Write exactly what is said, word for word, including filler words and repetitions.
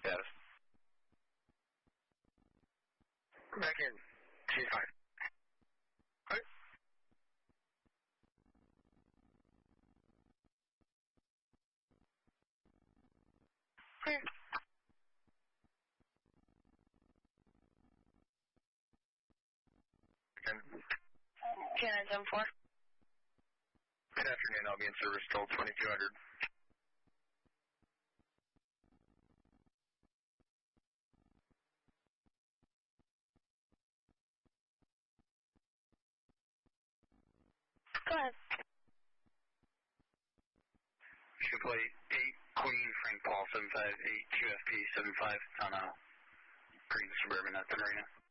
Status. Back in. She's fine. All right. Okay. Can I jump four? Good afternoon. I'll be in service till twenty-two hundred. Go ahead. Should play eight Queen Frank Paul seven five eight Q F P seven five on a green Suburban at the marina.